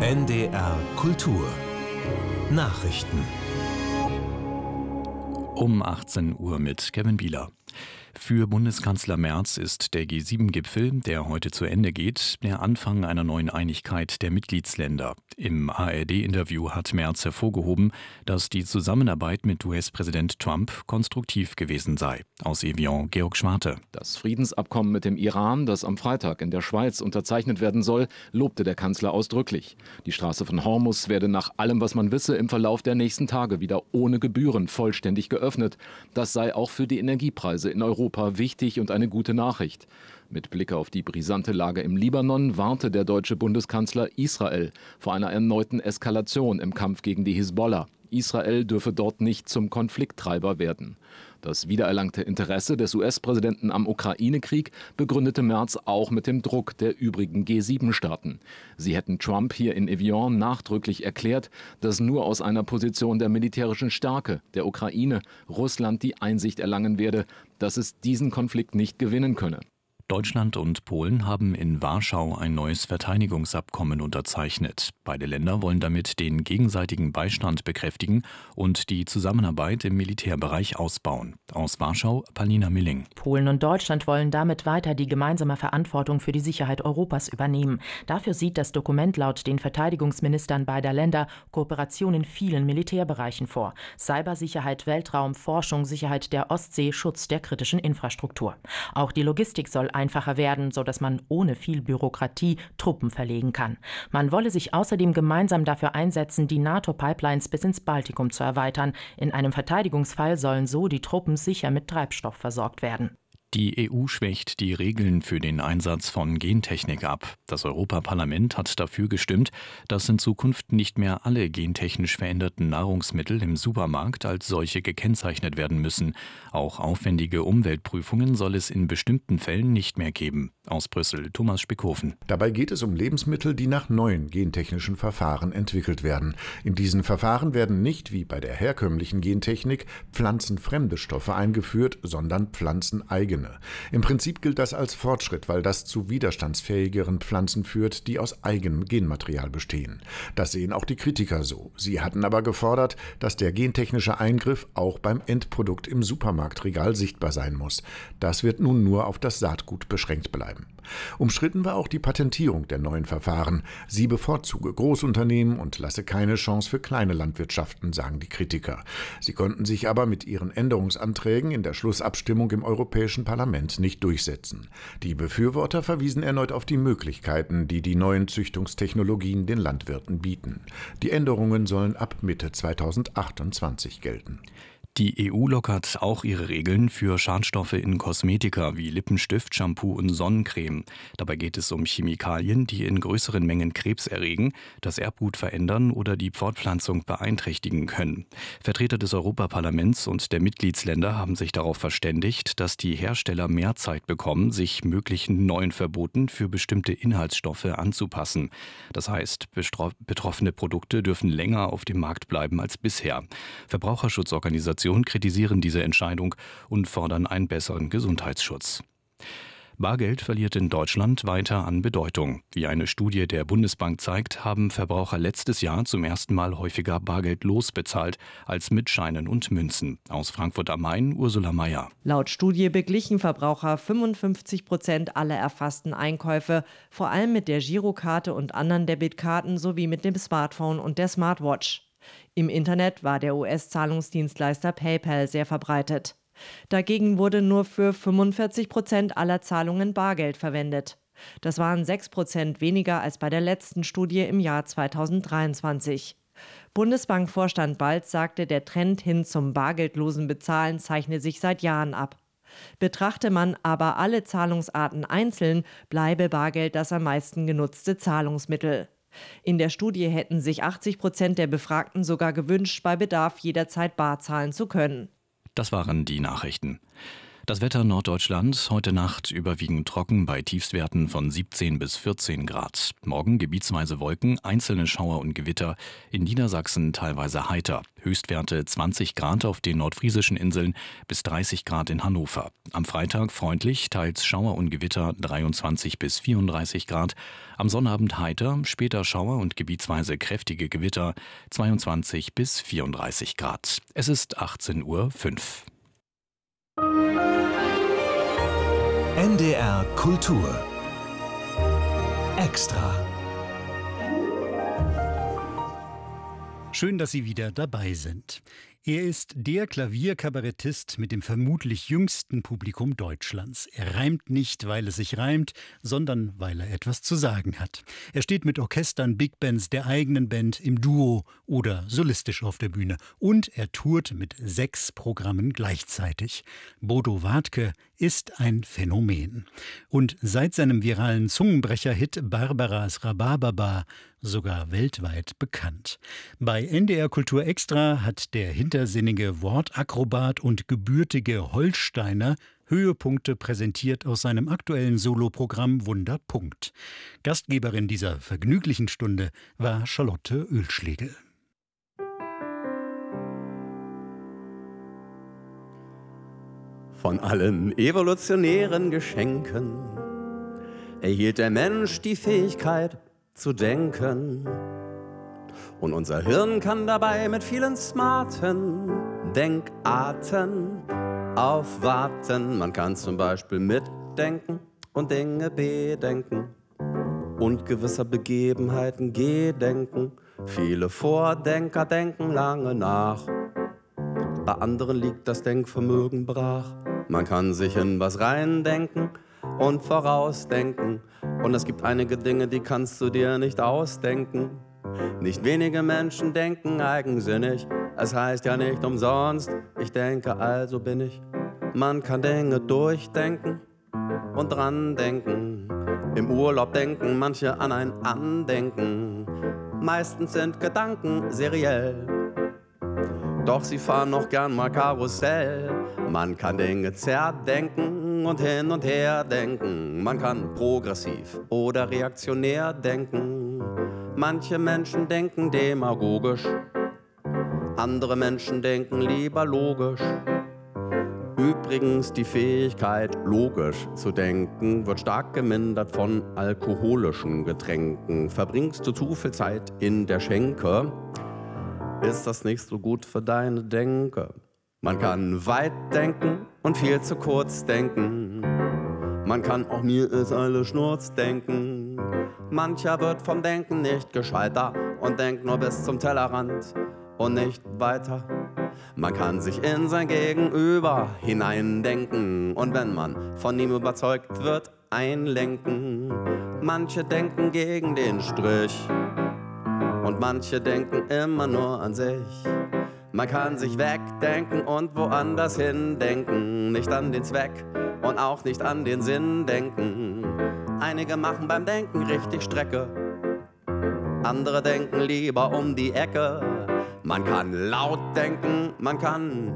NDR Kultur Nachrichten um 18 Uhr mit Kevin Bieler. Für Bundeskanzler Merz ist der G7-Gipfel, der heute zu Ende geht, der Anfang einer neuen Einigkeit der Mitgliedsländer. Im ARD-Interview hat Merz hervorgehoben, dass die Zusammenarbeit mit US-Präsident Trump konstruktiv gewesen sei. Aus Evian, Georg Schwarte. Das Friedensabkommen mit dem Iran, das am Freitag in der Schweiz unterzeichnet werden soll, lobte der Kanzler ausdrücklich. Die Straße von Hormuz werde nach allem, was man wisse, im Verlauf der nächsten Tage wieder ohne Gebühren vollständig geöffnet. Das sei auch für die Energiepreise in Europa wichtig und eine gute Nachricht. Mit Blick auf die brisante Lage im Libanon warnte der deutsche Bundeskanzler Israel vor einer erneuten Eskalation im Kampf gegen die Hisbollah. Israel dürfe dort nicht zum Konflikttreiber werden. Das wiedererlangte Interesse des US-Präsidenten am Ukraine-Krieg begründete Merz auch mit dem Druck der übrigen G7-Staaten. Sie hätten Trump hier in Evian nachdrücklich erklärt, dass nur aus einer Position der militärischen Stärke der Ukraine Russland die Einsicht erlangen werde, dass es diesen Konflikt nicht gewinnen könne. Deutschland und Polen haben in Warschau ein neues Verteidigungsabkommen unterzeichnet. Beide Länder wollen damit den gegenseitigen Beistand bekräftigen und die Zusammenarbeit im Militärbereich ausbauen. Aus Warschau, Palina Milling. Polen und Deutschland wollen damit weiter die gemeinsame Verantwortung für die Sicherheit Europas übernehmen. Dafür sieht das Dokument laut den Verteidigungsministern beider Länder Kooperation in vielen Militärbereichen vor. Cybersicherheit, Weltraum, Forschung, Sicherheit der Ostsee, Schutz der kritischen Infrastruktur. Auch die Logistik soll einfacher werden, sodass man ohne viel Bürokratie Truppen verlegen kann. Man wolle sich außerdem gemeinsam dafür einsetzen, die NATO-Pipelines bis ins Baltikum zu erweitern. In einem Verteidigungsfall sollen so die Truppen sicher mit Treibstoff versorgt werden. Die EU schwächt die Regeln für den Einsatz von Gentechnik ab. Das Europaparlament hat dafür gestimmt, dass in Zukunft nicht mehr alle gentechnisch veränderten Nahrungsmittel im Supermarkt als solche gekennzeichnet werden müssen. Auch aufwendige Umweltprüfungen soll es in bestimmten Fällen nicht mehr geben. Aus Brüssel, Thomas Spickhofen. Dabei geht es um Lebensmittel, die nach neuen gentechnischen Verfahren entwickelt werden. In diesen Verfahren werden nicht, wie bei der herkömmlichen Gentechnik, pflanzenfremde Stoffe eingeführt, sondern pflanzeneigene. Im Prinzip gilt das als Fortschritt, weil das zu widerstandsfähigeren Pflanzen führt, die aus eigenem Genmaterial bestehen. Das sehen auch die Kritiker so. Sie hatten aber gefordert, dass der gentechnische Eingriff auch beim Endprodukt im Supermarktregal sichtbar sein muss. Das wird nun nur auf das Saatgut beschränkt bleiben. Umstritten war auch die Patentierung der neuen Verfahren. Sie bevorzuge Großunternehmen und lasse keine Chance für kleine Landwirtschaften, sagen die Kritiker. Sie konnten sich aber mit ihren Änderungsanträgen in der Schlussabstimmung im Europäischen Parlament nicht durchsetzen. Die Befürworter verwiesen erneut auf die Möglichkeiten, die die neuen Züchtungstechnologien den Landwirten bieten. Die Änderungen sollen ab Mitte 2028 gelten. Die EU lockert auch ihre Regeln für Schadstoffe in Kosmetika wie Lippenstift, Shampoo und Sonnencreme. Dabei geht es um Chemikalien, die in größeren Mengen Krebs erregen, das Erbgut verändern oder die Fortpflanzung beeinträchtigen können. Vertreter des Europaparlaments und der Mitgliedsländer haben sich darauf verständigt, dass die Hersteller mehr Zeit bekommen, sich möglichen neuen Verboten für bestimmte Inhaltsstoffe anzupassen. Das heißt, betroffene Produkte dürfen länger auf dem Markt bleiben als bisher. Verbraucherschutzorganisationen kritisieren diese Entscheidung und fordern einen besseren Gesundheitsschutz. Bargeld verliert in Deutschland weiter an Bedeutung. Wie eine Studie der Bundesbank zeigt, haben Verbraucher letztes Jahr zum ersten Mal häufiger bargeldlos bezahlt als mit Scheinen und Münzen. Aus Frankfurt am Main, Ursula Mayer. Laut Studie beglichen Verbraucher 55% aller erfassten Einkäufe, vor allem mit der Girokarte und anderen Debitkarten sowie mit dem Smartphone und der Smartwatch. Im Internet war der US-Zahlungsdienstleister PayPal sehr verbreitet. Dagegen wurde nur für 45% aller Zahlungen Bargeld verwendet. Das waren 6% weniger als bei der letzten Studie im Jahr 2023. Bundesbankvorstand Balz sagte, der Trend hin zum bargeldlosen Bezahlen zeichne sich seit Jahren ab. Betrachte man aber alle Zahlungsarten einzeln, bleibe Bargeld das am meisten genutzte Zahlungsmittel. In der Studie hätten sich 80% der Befragten sogar gewünscht, bei Bedarf jederzeit bar zahlen zu können. Das waren die Nachrichten. Das Wetter Norddeutschland, heute Nacht überwiegend trocken bei Tiefstwerten von 17 bis 14 Grad. Morgen gebietsweise Wolken, einzelne Schauer und Gewitter, in Niedersachsen teilweise heiter. Höchstwerte 20 Grad auf den nordfriesischen Inseln bis 30 Grad in Hannover. Am Freitag freundlich, teils Schauer und Gewitter 23 bis 34 Grad. Am Sonnabend heiter, später Schauer und gebietsweise kräftige Gewitter 22 bis 34 Grad. Es ist 18:05 Uhr. NDR Kultur Extra. Schön, dass Sie wieder dabei sind. Er ist der Klavierkabarettist mit dem vermutlich jüngsten Publikum Deutschlands. Er reimt nicht, weil es sich reimt, sondern weil er etwas zu sagen hat. Er steht mit Orchestern, Big Bands der eigenen Band im Duo oder solistisch auf der Bühne. Und er tourt mit 6 Programmen gleichzeitig. Bodo Wartke ist ein Phänomen. Und seit seinem viralen Zungenbrecher-Hit Barbaras Rhabarberbar sogar weltweit bekannt. Bei NDR Kultur Extra hat der hintersinnige Wortakrobat und gebürtige Holsteiner Höhepunkte präsentiert aus seinem aktuellen Soloprogramm Wunderpunkt. Gastgeberin dieser vergnüglichen Stunde war Charlotte Oehlschlegel. Von allen evolutionären Geschenken erhielt der Mensch die Fähigkeit zu denken. Und unser Hirn kann dabei mit vielen smarten Denkarten aufwarten. Man kann zum Beispiel mitdenken und Dinge bedenken und gewisser Begebenheiten gedenken. Viele Vordenker denken lange nach. Bei anderen liegt das Denkvermögen brach. Man kann sich in was reindenken und vorausdenken. Und es gibt einige Dinge, die kannst du dir nicht ausdenken. Nicht wenige Menschen denken eigensinnig. Es heißt ja nicht umsonst, ich denke, also bin ich. Man kann Dinge durchdenken und dran denken. Im Urlaub denken manche an ein Andenken. Meistens sind Gedanken seriell. Doch sie fahren noch gern mal Karussell. Man kann Dinge zerdenken und hin und her denken. Man kann progressiv oder reaktionär denken. Manche Menschen denken demagogisch, andere Menschen denken lieber logisch. Übrigens, die Fähigkeit, logisch zu denken, wird stark gemindert von alkoholischen Getränken. Verbringst du zu viel Zeit in der Schenke, ist das nicht so gut für deine Denke. Man kann weit denken und viel zu kurz denken. Man kann auch mir ist alles Schnurz denken. Mancher wird vom Denken nicht gescheiter und denkt nur bis zum Tellerrand und nicht weiter. Man kann sich in sein Gegenüber hineindenken und wenn man von ihm überzeugt wird, einlenken. Manche denken gegen den Strich und manche denken immer nur an sich. Man kann sich wegdenken und woanders hindenken, nicht an den Zweck und auch nicht an den Sinn denken. Einige machen beim Denken richtig Strecke, andere denken lieber um die Ecke. Man kann laut denken, man kann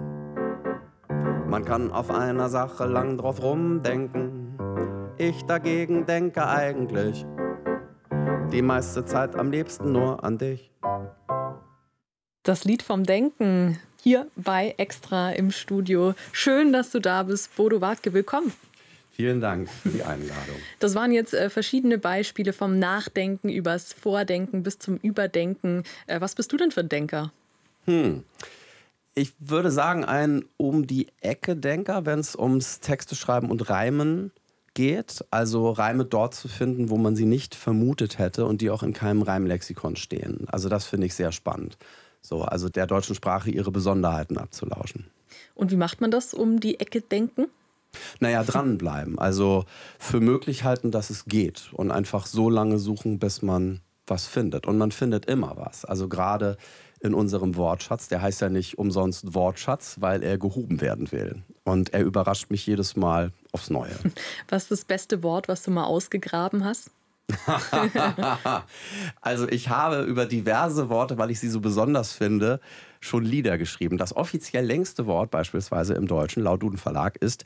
auf einer Sache lang drauf rumdenken. Ich dagegen denke eigentlich die meiste Zeit am liebsten nur an dich. Das Lied vom Denken hier bei Extra im Studio. Schön, dass du da bist, Bodo Wartke. Willkommen. Vielen Dank für die Einladung. Das waren jetzt verschiedene Beispiele vom Nachdenken übers Vordenken bis zum Überdenken. Was bist du denn für ein Denker? Ich würde sagen, ein Um-die-Ecke-Denker, wenn es ums Texte schreiben und Reimen geht. Also Reime dort zu finden, wo man sie nicht vermutet hätte und die auch in keinem Reimlexikon stehen. Also das finde ich sehr spannend. So, also der deutschen Sprache ihre Besonderheiten abzulauschen. Und wie macht man das, um die Ecke denken? Naja, dranbleiben. Also für möglich halten, dass es geht. Und einfach so lange suchen, bis man was findet. Und man findet immer was. Also gerade in unserem Wortschatz, der heißt ja nicht umsonst Wortschatz, weil er gehoben werden will. Und er überrascht mich jedes Mal aufs Neue. Was ist das beste Wort, was du mal ausgegraben hast? Also ich habe über diverse Worte, weil ich sie so besonders finde, schon Lieder geschrieben. Das offiziell längste Wort beispielsweise im Deutschen laut Duden Verlag ist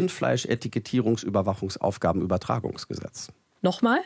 Rindfleisch-Etikettierungsüberwachungsaufgabenübertragungsgesetz. Nochmal?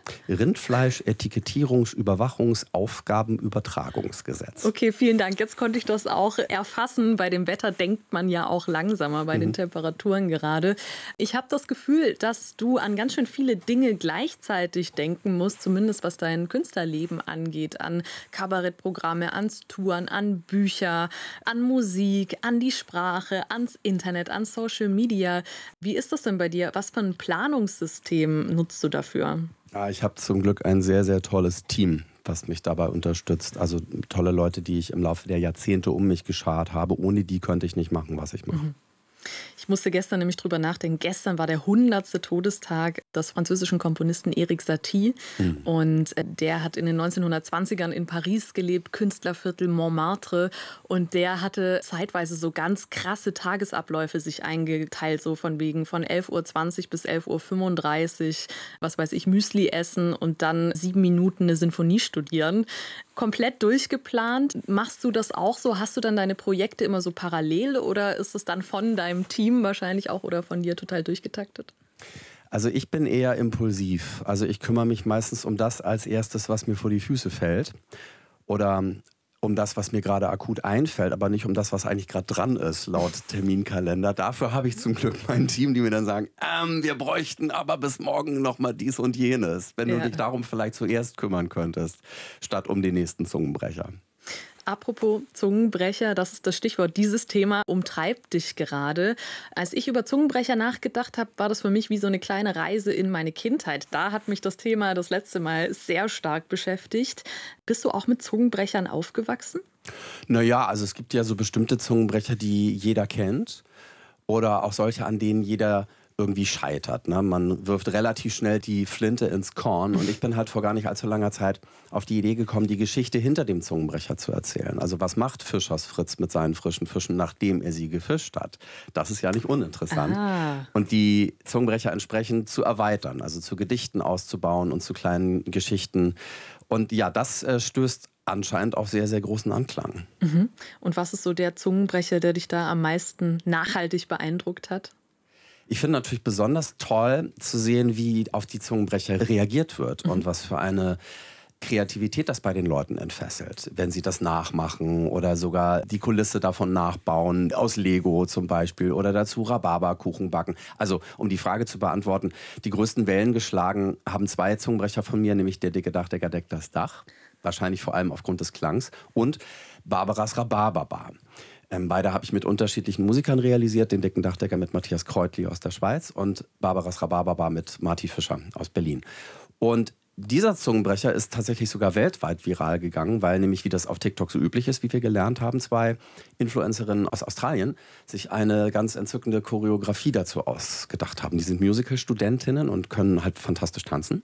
Rindfleisch-Etikettierungsüberwachungsaufgabenübertragungsgesetz. Okay, vielen Dank. Jetzt konnte ich das auch erfassen. Bei dem Wetter denkt man ja auch langsamer bei den Temperaturen gerade. Ich habe das Gefühl, dass du an ganz schön viele Dinge gleichzeitig denken musst, zumindest was dein Künstlerleben angeht. An Kabarettprogramme, ans Touren, an Bücher, an Musik, an die Sprache, ans Internet, an Social Media. Wie ist das denn bei dir? Was für ein Planungssystem nutzt du dafür? Ja, ich habe zum Glück ein sehr, sehr tolles Team, was mich dabei unterstützt. Also tolle Leute, die ich im Laufe der Jahrzehnte um mich geschart habe. Ohne die könnte ich nicht machen, was ich mache. Ich musste gestern nämlich drüber nachdenken. Gestern war der 100. Todestag des französischen Komponisten Erik Satie. Und der hat in den 1920ern in Paris gelebt, Künstlerviertel Montmartre. Und der hatte zeitweise so ganz krasse Tagesabläufe sich eingeteilt, so von wegen von 11:20 Uhr bis 11:35 Uhr, was weiß ich, Müsli essen und dann 7 Minuten eine Sinfonie studieren. Komplett durchgeplant. Machst du das auch so? Hast du dann deine Projekte immer so parallel oder ist es dann von deinem Team wahrscheinlich auch oder von dir total durchgetaktet? Also ich bin eher impulsiv. Also ich kümmere mich meistens um das als erstes, was mir vor die Füße fällt. Oder um das, was mir gerade akut einfällt, aber nicht um das, was eigentlich gerade dran ist, laut Terminkalender. Dafür habe ich zum Glück mein Team, die mir dann sagen, wir bräuchten aber bis morgen noch mal dies und jenes. Wenn du dich darum vielleicht zuerst kümmern könntest, statt um den nächsten Zungenbrecher. Apropos Zungenbrecher, das ist das Stichwort. Dieses Thema umtreibt dich gerade. Als ich über Zungenbrecher nachgedacht habe, war das für mich wie so eine kleine Reise in meine Kindheit. Da hat mich das Thema das letzte Mal sehr stark beschäftigt. Bist du auch mit Zungenbrechern aufgewachsen? Naja, also es gibt ja so bestimmte Zungenbrecher, die jeder kennt. Oder auch solche, an denen jeder irgendwie scheitert. Ne? Man wirft relativ schnell die Flinte ins Korn. Und ich bin halt vor gar nicht allzu langer Zeit auf die Idee gekommen, die Geschichte hinter dem Zungenbrecher zu erzählen. Also was macht Fischers Fritz mit seinen frischen Fischen, nachdem er sie gefischt hat? Das ist ja nicht uninteressant. Und die Zungenbrecher entsprechend zu erweitern, also zu Gedichten auszubauen und zu kleinen Geschichten. Und ja, das stößt anscheinend auf sehr, sehr großen Anklang. Und was ist so der Zungenbrecher, der dich da am meisten nachhaltig beeindruckt hat? Ich finde natürlich besonders toll zu sehen, wie auf die Zungenbrecher reagiert wird und was für eine Kreativität das bei den Leuten entfesselt, wenn sie das nachmachen oder sogar die Kulisse davon nachbauen, aus Lego zum Beispiel, oder dazu Rhabarberkuchen backen. Also, um die Frage zu beantworten, die größten Wellen geschlagen haben 2 Zungenbrecher von mir, nämlich der dicke Dachdecker deckt das Dach, wahrscheinlich vor allem aufgrund des Klangs, und Barbaras Rhabarberbar. Beide habe ich mit unterschiedlichen Musikern realisiert, den dicken Dachdecker mit Matthias Kreutli aus der Schweiz und Barbaras Rhabarberbar mit Marty Fischer aus Berlin. Und dieser Zungenbrecher ist tatsächlich sogar weltweit viral gegangen, weil nämlich, wie das auf TikTok so üblich ist, wie wir gelernt haben, 2 Influencerinnen aus Australien sich eine ganz entzückende Choreografie dazu ausgedacht haben. Die sind Musical-Studentinnen und können halt fantastisch tanzen.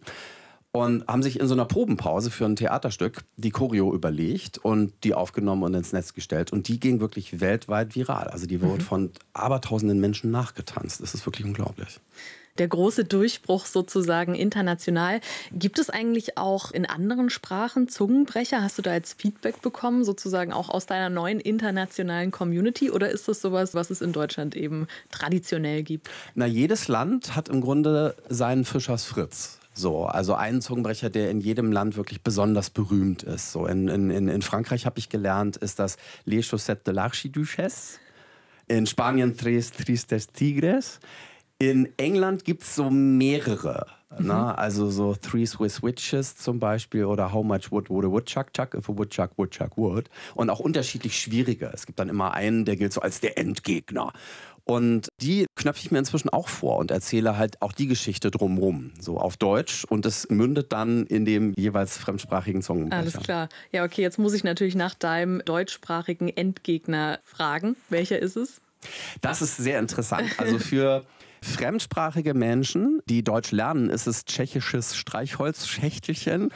Und haben sich in so einer Probenpause für ein Theaterstück die Choreo überlegt und die aufgenommen und ins Netz gestellt. Und die ging wirklich weltweit viral. Also die wurde von abertausenden Menschen nachgetanzt. Das ist wirklich unglaublich. Der große Durchbruch sozusagen international. Gibt es eigentlich auch in anderen Sprachen Zungenbrecher? Hast du da jetzt Feedback bekommen, sozusagen auch aus deiner neuen internationalen Community? Oder ist das sowas, was es in Deutschland eben traditionell gibt? Na, jedes Land hat im Grunde seinen Fischers Fritz. So, also einen Zungenbrecher, der in jedem Land wirklich besonders berühmt ist. So, in Frankreich habe ich gelernt, ist das Les Chaussettes de l'Archiduchesse. In Spanien Tres Tristes Tigres. In England gibt es so mehrere. Ne? Also so Three Swiss Witches zum Beispiel oder How Much Wood Would a Woodchuck Chuck if a Woodchuck Woodchuck Would. Und auch unterschiedlich schwierige. Es gibt dann immer einen, der gilt so als der Endgegner. Und die knöpfe ich mir inzwischen auch vor und erzähle halt auch die Geschichte drumherum, so auf Deutsch. Und es mündet dann in dem jeweils fremdsprachigen Zungenbrecher. Alles klar. Ja, okay, jetzt muss ich natürlich nach deinem deutschsprachigen Endgegner fragen. Welcher ist es? Das ist sehr interessant. Also für fremdsprachige Menschen, die Deutsch lernen, ist es tschechisches Streichholzschächtelchen.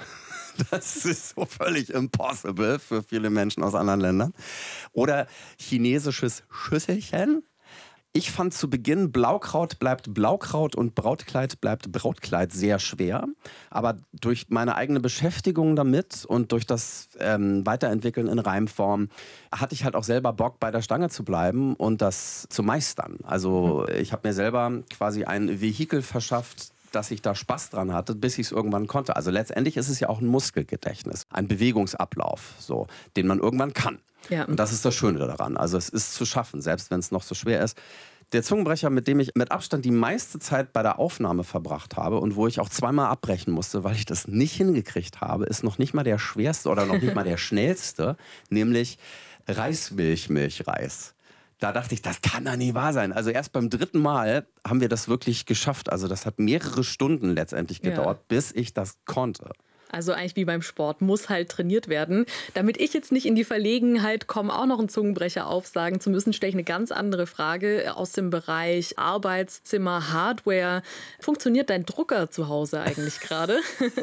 Das ist so völlig impossible für viele Menschen aus anderen Ländern. Oder chinesisches Schüsselchen. Ich fand zu Beginn Blaukraut bleibt Blaukraut und Brautkleid bleibt Brautkleid sehr schwer. Aber durch meine eigene Beschäftigung damit und durch das Weiterentwickeln in Reimform hatte ich halt auch selber Bock, bei der Stange zu bleiben und das zu meistern. Also ich habe mir selber quasi ein Vehikel verschafft, dass ich da Spaß dran hatte, bis ich es irgendwann konnte. Also letztendlich ist es ja auch ein Muskelgedächtnis, ein Bewegungsablauf, so, den man irgendwann kann. Ja. Und das ist das Schöne daran. Also es ist zu schaffen, selbst wenn es noch so schwer ist. Der Zungenbrecher, mit dem ich mit Abstand die meiste Zeit bei der Aufnahme verbracht habe und wo ich auch zweimal abbrechen musste, weil ich das nicht hingekriegt habe, ist noch nicht mal der schwerste oder noch nicht mal der schnellste, nämlich Reismilchreis. Da dachte ich, das kann doch nie wahr sein. Also erst beim 3. Mal haben wir das wirklich geschafft. Also das hat mehrere Stunden letztendlich gedauert, bis ich das konnte. Also eigentlich wie beim Sport, muss halt trainiert werden. Damit ich jetzt nicht in die Verlegenheit komme, auch noch einen Zungenbrecher aufsagen zu müssen, stelle ich eine ganz andere Frage aus dem Bereich Arbeitszimmer, Hardware. Funktioniert dein Drucker zu Hause eigentlich gerade?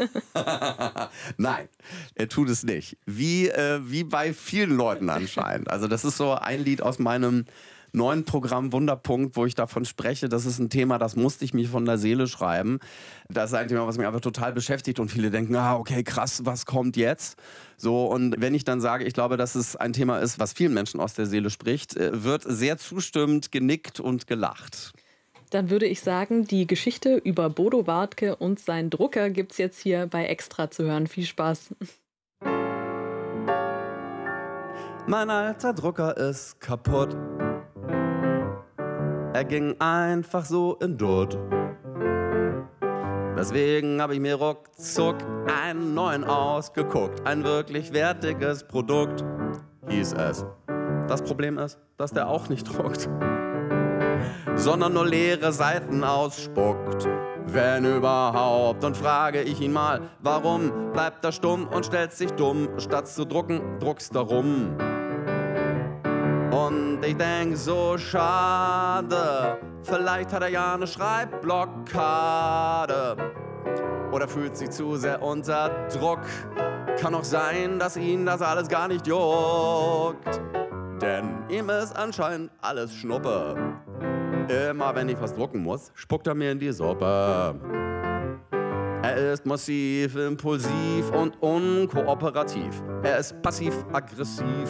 Nein, er tut es nicht. Wie bei vielen Leuten anscheinend. Also das ist so ein Lied aus meinem neuen Programm Wunderpunkt, wo ich davon spreche, das ist ein Thema, das musste ich mir von der Seele schreiben. Das ist ein Thema, was mich einfach total beschäftigt und viele denken, okay, krass, was kommt jetzt? So, und wenn ich dann sage, ich glaube, dass es ein Thema ist, was vielen Menschen aus der Seele spricht, wird sehr zustimmend genickt und gelacht. Dann würde ich sagen, die Geschichte über Bodo Wartke und seinen Drucker gibt's jetzt hier bei Extra zu hören. Viel Spaß. Mein alter Drucker ist kaputt. Er ging einfach so in Dutt. Deswegen habe ich mir ruckzuck einen neuen ausgeguckt. Ein wirklich wertiges Produkt, hieß es. Das Problem ist, dass der auch nicht druckt, sondern nur leere Seiten ausspuckt. Wenn überhaupt, dann frage ich ihn mal, warum bleibt er stumm und stellt sich dumm? Statt zu drucken, druckst er rum. Und ich denk so, schade, vielleicht hat er ja eine Schreibblockade oder fühlt sich zu sehr unter Druck. Kann auch sein, dass ihn das alles gar nicht juckt, denn ihm ist anscheinend alles Schnuppe. Immer wenn ich was drucken muss, spuckt er mir in die Suppe. Er ist massiv, impulsiv und unkooperativ. Er ist passiv-aggressiv.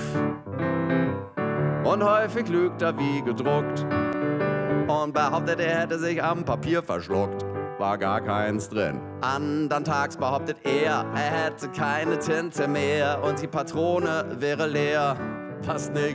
Und häufig lügt er wie gedruckt und behauptet, er hätte sich am Papier verschluckt. War gar keins drin. Andern Tags behauptet er hätte keine Tinte mehr und die Patrone wäre leer. Was nicht